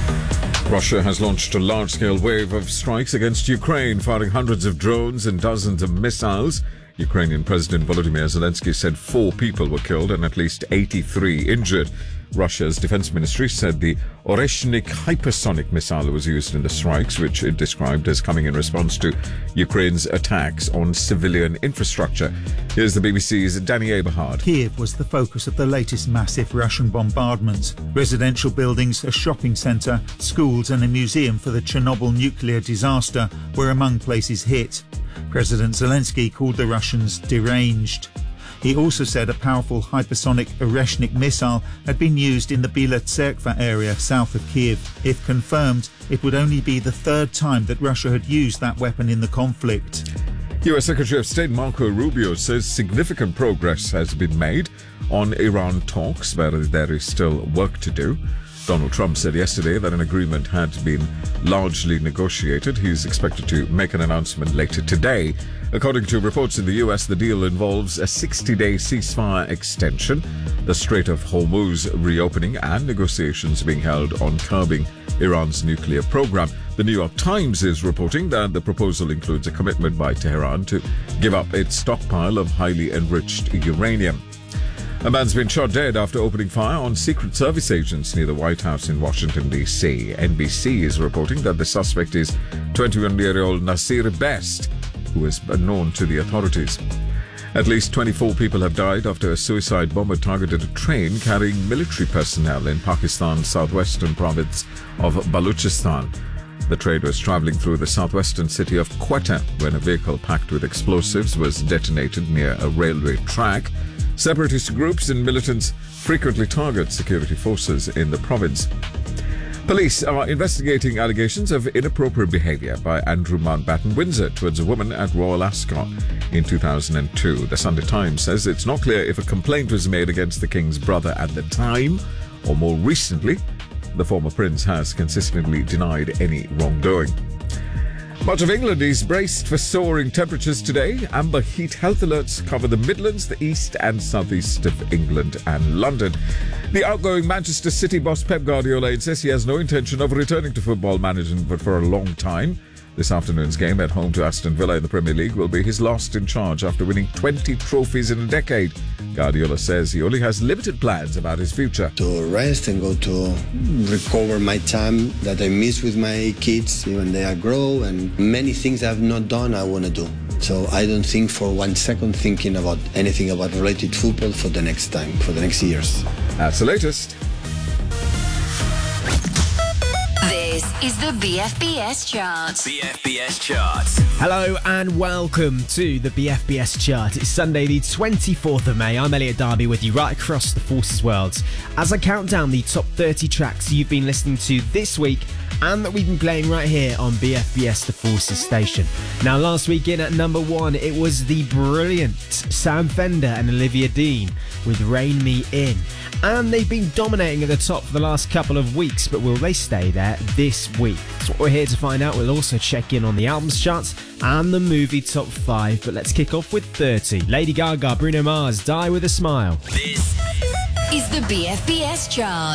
Russia has launched a large-scale wave of strikes against Ukraine, firing hundreds of drones and dozens of missiles. Ukrainian President Volodymyr Zelensky said 4 people were killed and at least 83 injured. Russia's defense ministry said the Oreshnik hypersonic missile was used in the strikes, which it described as coming in response to Ukraine's attacks on civilian infrastructure. Here's the BBC's Danny Eberhard. Kiev was the focus of the latest massive Russian bombardments. Residential buildings, a shopping centre, schools and a museum for the Chernobyl nuclear disaster were among places hit. President Zelensky called the Russians deranged. He also said a powerful hypersonic Oreshnik missile had been used in the Bila Tserkva area south of Kiev. If confirmed, it would only be the 3rd time that Russia had used that weapon in the conflict. US Secretary of State Marco Rubio says significant progress has been made on Iran talks, but there is still work to do. Donald Trump said yesterday that an agreement had been largely negotiated. He's expected to make an announcement later today. According to reports in the US, the deal involves a 60-day ceasefire extension, the Strait of Hormuz reopening, and negotiations being held on curbing Iran's nuclear program. The New York Times is reporting that the proposal includes a commitment by Tehran to give up its stockpile of highly enriched uranium. A man's been shot dead after opening fire on Secret Service agents near the White House in Washington, D.C. NBC is reporting that the suspect is 21-year-old Nasir Best, who is known to the authorities. At least 24 people have died after a suicide bomber targeted a train carrying military personnel in Pakistan's southwestern province of Balochistan. The train was travelling through the southwestern city of Quetta when a vehicle packed with explosives was detonated near a railway track. Separatist groups and militants frequently target security forces in the province. Police are investigating allegations of inappropriate behaviour by Andrew Mountbatten Windsor towards a woman at Royal Ascot in 2002. The Sunday Times says it's not clear if a complaint was made against the King's brother at the time or more recently. The former prince has consistently denied any wrongdoing. Much of England is braced for soaring temperatures today. Amber heat health alerts cover the Midlands, the east and southeast of England and London. The outgoing Manchester City boss Pep Guardiola says he has no intention of returning to football management for a long time. This afternoon's game at home to Aston Villa in the Premier League will be his last in charge after winning 20 trophies in a decade. Guardiola says he only has limited plans about his future. To rest and go to recover my time that I miss with my kids, even they are grow, and many things I've not done I want to do. So I don't think for 1 second thinking about anything about related football for the next time, for the next years. That's the latest. This is the BFBS Charts. BFBS Charts. Hello and welcome to the BFBS Chart. It's Sunday the 24th of May. I'm Elliot Darby with you right across the Forces world as I count down the top 30 tracks you've been listening to this week and that we've been playing right here on BFBS The Forces station. Now, last week in at number 1, it was the brilliant Sam Fender and Olivia Dean with Rein Me In. And they've been dominating at the top for the last couple of weeks, but will they stay there this week? That's what we're here to find out. We'll also check in on the albums charts and the movie top 5, but let's kick off with 30. Lady Gaga, Bruno Mars, Die With A Smile. This is the BFBS Chart.